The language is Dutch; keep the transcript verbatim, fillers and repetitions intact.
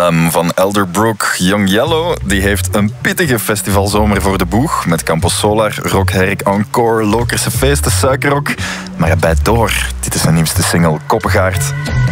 Um, van Elderbrook. Young Yellow die heeft een pittige festivalzomer voor de boeg. Met Campus Solar, Rock Herk Encore, Lokerse Feesten, Suikerrock. Maar hij bijt door. Dit is zijn nieuwste single, Koppengaard.